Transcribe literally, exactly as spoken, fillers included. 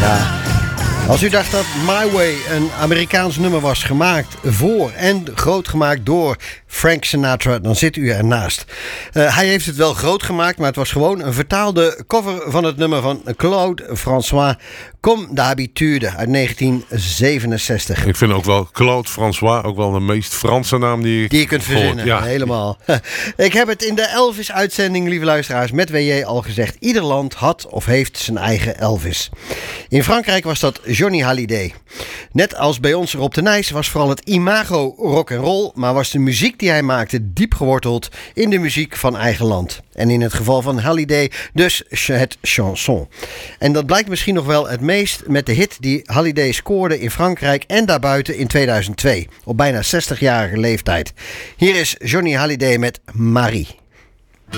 Ja. Als u dacht dat My Way een Amerikaans nummer was gemaakt voor en groot gemaakt door Frank Sinatra, dan zit u ernaast. Uh, hij heeft het wel groot gemaakt, maar het was gewoon een vertaalde cover van het nummer van Claude François, Comme d'habitude, uit negentien zevenenzestig. Ik vind ook wel Claude François ook wel de meest Franse naam die ik Die je kunt verzinnen, ja. helemaal. Ik heb het in de Elvis-uitzending, lieve luisteraars, met W J al gezegd. Ieder land had of heeft zijn eigen Elvis. In Frankrijk was dat Johnny Hallyday. Net als bij ons Rob de Nijs was vooral het imago rock and roll, maar was de muziek die hij maakte diep geworteld in de muziek van eigen land. En in het geval van Hallyday dus het chanson. En dat blijkt misschien nog wel het meest met de hit die Hallyday scoorde in Frankrijk en daarbuiten in tweeduizend twee. Op bijna zestigjarige leeftijd. Hier is Johnny Hallyday met Marie.